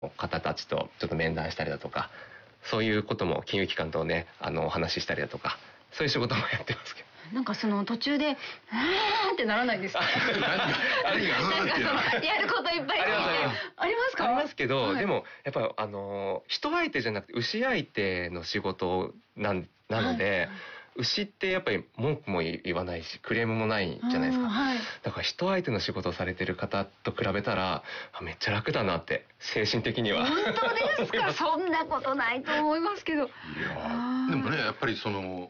方たちとちょっと面談したりだとか、そういうことも金融機関とねお話ししたりだとか、そういう仕事もやってますけど。 なんかその途中でってならないですか？やることいっぱいありますか？ ありますけど、でもやっぱ人相手じゃなくて牛相手の仕事なので、牛ってやっぱり文句も言わないしクレームもないじゃないですか。だから人相手の仕事をされてる方と比べたらめっちゃ楽だなって精神的には。 本当ですか？そんなことないと思いますけど。いやでもね、やっぱり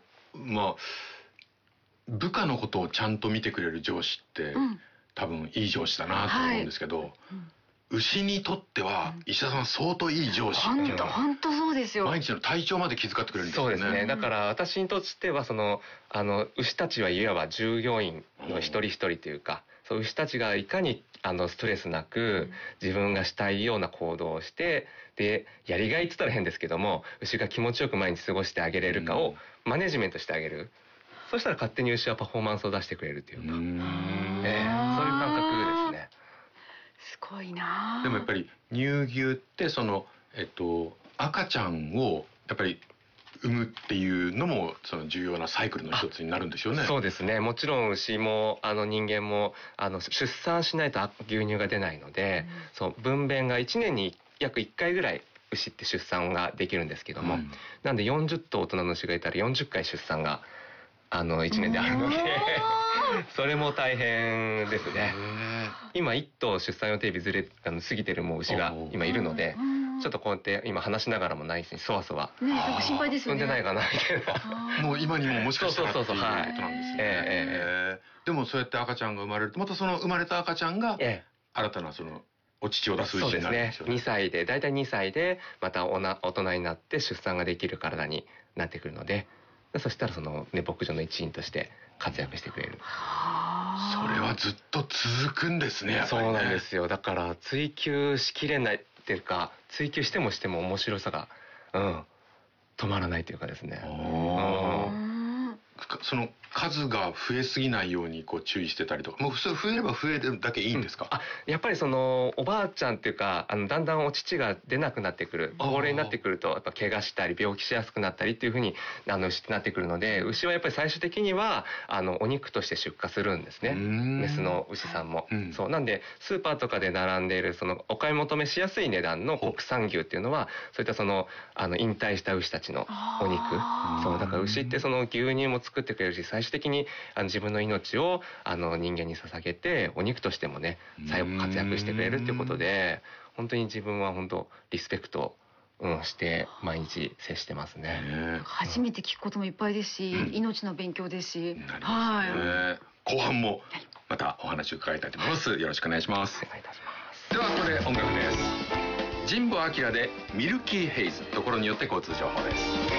部下のことをちゃんと見てくれる上司って、多分いい上司だなと思うんですけど、牛にとっては石田さんは相当いい上司。 本当そうですよ。 毎日の体調まで気遣ってくれるんですよね。 そうですね。だから私にとっては牛たちはいわば従業員の一人一人というか、そう牛たちがいかにストレスなく自分がしたいような行動をして、でやりがいって言ったら変ですけども、牛が気持ちよく毎日過ごしてあげれるかをマネジメントしてあげる。そしたら勝手に牛はパフォーマンスを出してくれるというか、そういう感覚ですね。 すごいな。 でもやっぱり乳牛って赤ちゃんをやっぱり産むっていうのも重要なサイクルの一つになるんですよね。 そうですね。もちろん牛も人間も出産しないと牛乳が出ないので、分娩が1年に約1回ぐらい牛って出産ができるんですけども、なんで40頭大人の牛がいたら40回出産が1年であるのでそれも大変ですね。今1頭出産予定日過ぎてるもう牛が今いるので、ちょっとこうやって今話しながらも内心そわそわ心配ですよね。 産んでないかなみたいな。 もう今にももしかしたらっていうことなんですね。でもそうやって赤ちゃんが生まれると、またその生まれた赤ちゃんが新たなお乳を出す牛になるんですよね。 2歳で大体2歳でまた大人になって出産ができる体になってくるので、そしたら牧場の一員として活躍してくれる。 それはずっと続くんですね。やっぱりね。 そうなんですよ。だから追求しきれないっていうか、追求しても面白さが止まらないというかですね。 その数が増えすぎないように注意してたりとか、もう増えれば増えるだけいいんですか？ やっぱりおばあちゃんっていうかだんだんお乳が出なくなってくる、高齢になってくるとやっぱ怪我したり病気しやすくなったりっていうふうに牛ってなってくるので、牛はやっぱり最終的にはお肉として出荷するんですね。メスの牛さんも。そうなんでスーパーとかで並んでいるお買い求めしやすい値段の国産牛っていうのは、そういった引退した牛たちのお肉。そうだから牛って牛乳も作ってくれるし、最終的に自分の命を人間に捧げてお肉としてもね活躍してくれるっていうことで、本当に自分は本当リスペクトして毎日接してますね。 初めて聞くこともいっぱいですし、命の勉強ですし。 後半もまたお話を伺いたいと思います。よろしくお願いします。 お願いいたします。 ではここで音楽です。神保明でミルキーヘイズ、ところによって交通情報です。